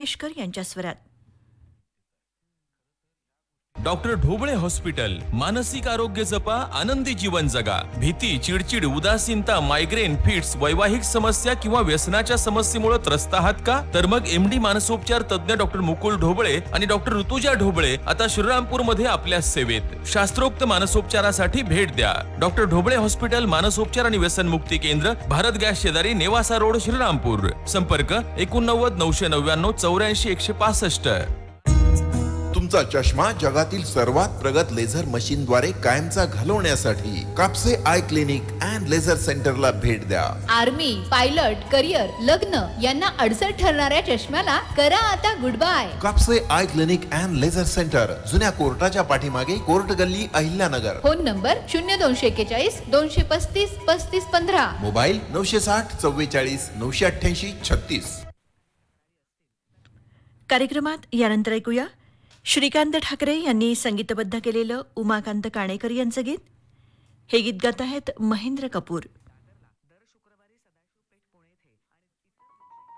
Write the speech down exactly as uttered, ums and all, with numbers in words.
मंगेशकर यांच्या स्वरात. Doctor Dhoble hospital. मानसिक आरोग्य जपा, आनंदी जीवन जगा. भीती, चिडचिड, उदासीनता, मायग्रेन, फिट्स, वैवाहिक समस्या किंवा व्यसनाच्या समस्येमुळे त्रस्त आहात का? तर मग एमडी मानसोपचार तज्ञ डॉक्टर मुकुल ढोबळे आणि डॉक्टर ऋतुजा ढोबळे आता श्रीरामपूर मध्ये आपल्या सेवेत. शास्त्रोक्त मानसोपचारासाठी भेट द्या. डॉक्टर ढोबळे हॉस्पिटल, मानसोपचार आणि व्यसनमुक्ती केंद्र, भारत गॅस शेजारी, नेवासा रोड, श्रीरामपूर. संपर्क एकोणनव्वद नऊशे नव्याण्णव चौऱ्याऐंशी एकशे पासष्ट. तुमचा चष्मा जगातील सर्वात प्रगत लेझर मशीन द्वारे कायमचा घालवण्यासाठी Kapse eye clinic and laser सेंटरला भेट द्या. आर्मी, पायलट, करिअर, लग्न यांना अडचण ठरणाऱ्या चष्म्याला करा आता good bye. Kapse eye clinic and laser centre, जुन्या कोर्टाच्या पाठीमागे, कोर्ट गल्ली, अहिल्यानगर. फोन नंबर शून्य दोनशे एक्केचाळीस दोनशे पस्तीस पस्तीस पंधरा. मोबाईल नऊशे साठ चव्वेचाळीस नऊशे अठ्ठ्याऐंशी छत्तीस. कार्यक्रमात यानंतर ऐकूया श्रीकांत ठाकरे यांनी संगीतबद्ध केलेलं उमाकांत काणेकर यांचं गीत. हे गीत गात आहेत महेंद्र कपूर.